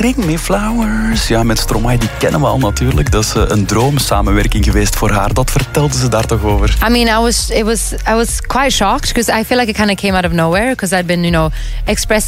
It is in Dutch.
Ring Me Flowers. Ja, met Stromae, die kennen we al natuurlijk. Dat is een droomsamenwerking geweest voor haar. Dat vertelde ze daar toch over? I mean, I was quite shocked because I feel like it kind of came out of nowhere because I'd been, expressing